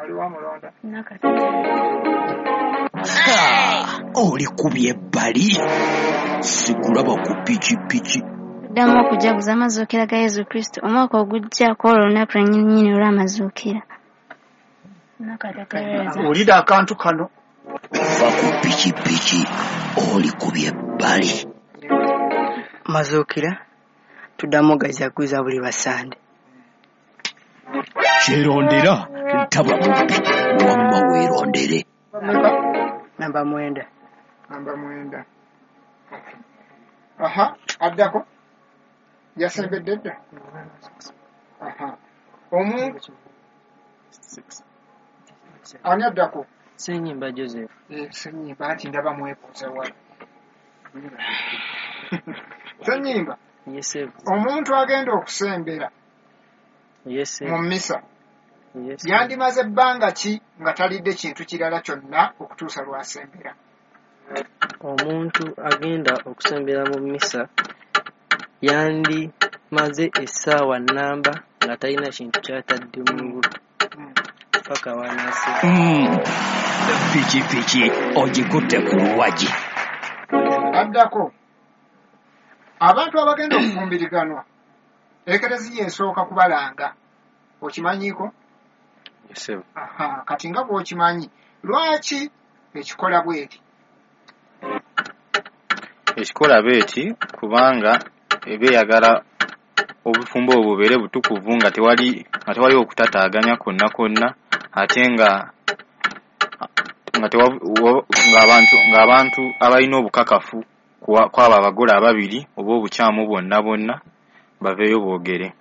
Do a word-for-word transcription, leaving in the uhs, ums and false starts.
Waliwo mulonda. Oli kubye bali. Sikulaba ku piki piki. Dama okujaguza amazuukira ga Yesu Kristo omwaka ogujja kwolwo olunaku lwennyini olw'amazuukira. Olida akantu kano. Va ku piki piki. Oli kubye bali. Mazuukira tuddamu gajaguza buli basande. Kyerondera ntaba mubbi wamma weerondere. Namba mwenda. Namba mwenda. Aha, addako. Yasembedde dda. Aha. Omuntu. Ani addako? Ssenyimba Joseph. Eh, Ssenyimba ati ndaba mwebuuza wala. Ssenyimba. Yes sir. Omuntu agenda okusembera. Yes sir. Mu mmisa. Yes. Yandimaze ebbanga ki nga talidde kintu kirala kyonna okutuusa lwasembera? Omuntu agenda okusembera mu mmisa yandi maze essaawa nnamba nga talina kintu kyatadde mu ngulu paka wanasi. Piki piki ogikutte ku luwagi. Addako. Abantu abagenda okufumbiriganwa ekereziya esooka kubalanga. Okimanyiiko? Yes sir. Aha, kati nga bw'okimanyi lwaki ekikola bweti? Ekikola bweti kubanga ebeeyagala obufumbo obwo bubeere butukuvu nga tewali nga tewali okutataaganya konna konna ate nga ng'abantu ng'abantu abalina obukakafu kwabo abagole ababiri oba obukyamu bwonna bwonna baveeyo boogere.